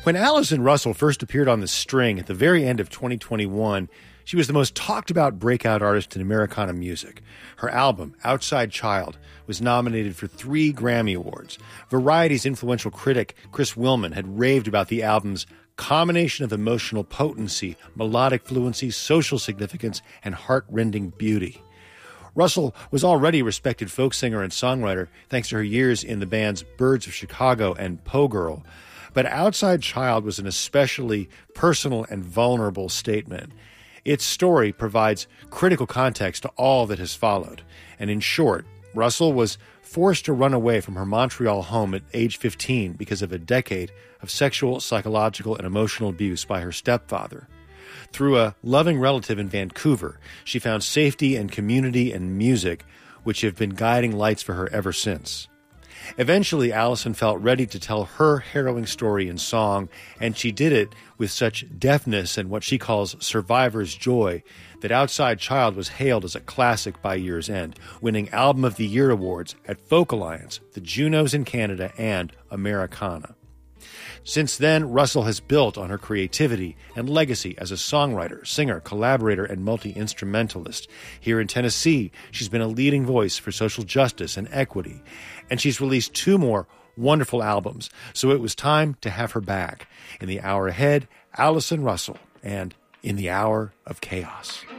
When Allison Russell first appeared on the String at the very end of 2021, she was the most talked about breakout artist in Americana music. Her album, Outside Child, was nominated for 3 Grammy Awards. Variety's influential critic, Chris Willman, had raved about the album's combination of emotional potency, melodic fluency, social significance, and heart-rending beauty. Russell was already a respected folk singer and songwriter thanks to her years in the bands Birds of Chicago and Poe Girl. But Outside Child was an especially personal and vulnerable statement. Its story provides critical context to all that has followed. And in short, Russell was forced to run away from her Montreal home at age 15 because of a decade of sexual, psychological, and emotional abuse by her stepfather. Through a loving relative in Vancouver, she found safety and community and music, which have been guiding lights for her ever since. Eventually, Allison felt ready to tell her harrowing story in song, and she did it with such deftness and what she calls survivor's joy that Outside Child was hailed as a classic by year's end, winning Album of the Year awards at Folk Alliance, the Junos in Canada, and Americana. Since then, Russell has built on her creativity and legacy as a songwriter, singer, collaborator, and multi-instrumentalist. Here in Tennessee, she's been a leading voice for social justice and equity, and she's released 2 more wonderful albums, so it was time to have her back. In the hour ahead, Allison Russell, and In the Hour of Chaos.